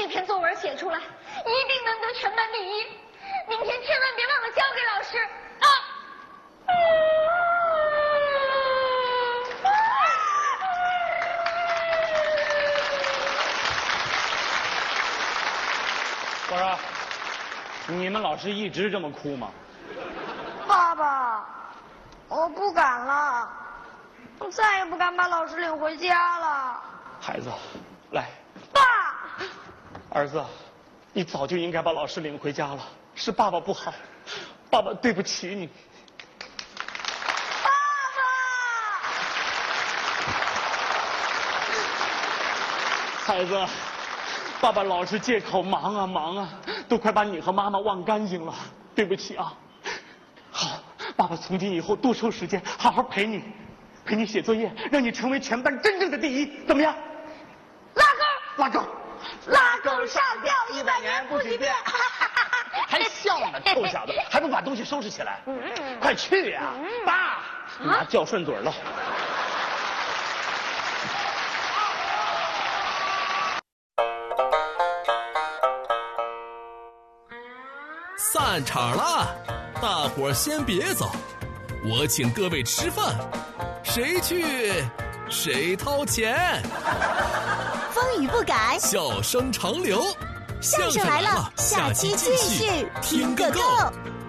这篇作文写出来，一定能得全班第一。明天千万别忘了交给老师啊！ 我说，你们老师一直这么哭吗？ 爸爸，我不敢了，我再也不敢把老师领回家了。 孩子，来， 爸， 儿子，你早就应该把老师领回家了，是爸爸不好，爸爸对不起你。 爸爸， 孩子，爸爸老是借口忙啊忙啊，都快把你和妈妈忘干净了，对不起啊。好，爸爸从今以后多抽时间，好好陪你写作业，让你成为全班真正的第一，怎么样？拉钩， 拉钩上吊100年不许变。 还笑呢，臭小子，还不把东西收拾起来？快去呀，爸，妈叫顺嘴了。 散场了，大伙儿先别走，我请各位吃饭，谁去谁掏钱。 风雨不改， 笑声长流， 相声来了，下期继续听个够。